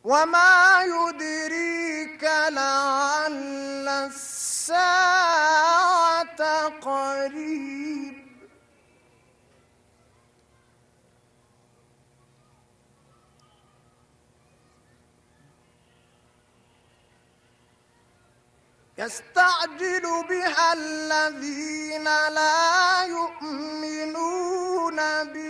وما يدريك لعل الساعة قريب يستعجل بها الذين لا يؤمنون